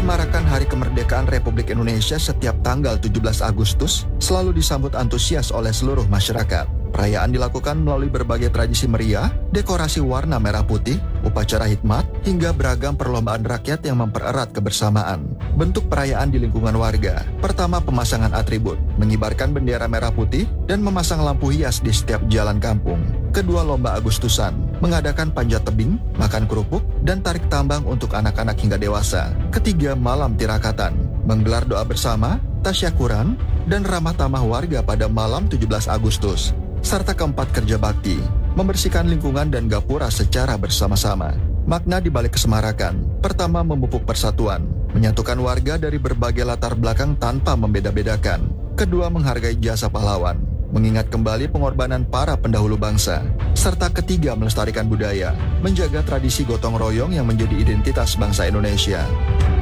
Menyemarakan Hari Kemerdekaan Republik Indonesia setiap tanggal 17 Agustus selalu disambut antusias oleh seluruh masyarakat. Perayaan dilakukan melalui berbagai tradisi meriah, dekorasi warna merah putih, upacara hikmat, hingga beragam perlombaan rakyat yang mempererat kebersamaan. Bentuk perayaan di lingkungan warga. Pertama, pemasangan atribut, mengibarkan bendera merah putih dan memasang lampu hias di setiap jalan kampung. Kedua, lomba Agustusan, mengadakan panjat tebing, makan kerupuk, dan tarik tambang untuk anak-anak hingga dewasa. Ketiga, malam tirakatan, menggelar doa bersama, tasyakuran, dan ramah tamah warga pada malam 17 Agustus. Serta keempat, kerja bakti, membersihkan lingkungan dan gapura secara bersama-sama. Makna di balik kesemarakan. Pertama, memupuk persatuan, menyatukan warga dari berbagai latar belakang tanpa membeda-bedakan. Kedua, menghargai jasa pahlawan, mengingat kembali pengorbanan para pendahulu bangsa. Serta ketiga, melestarikan budaya, menjaga tradisi gotong royong yang menjadi identitas bangsa Indonesia.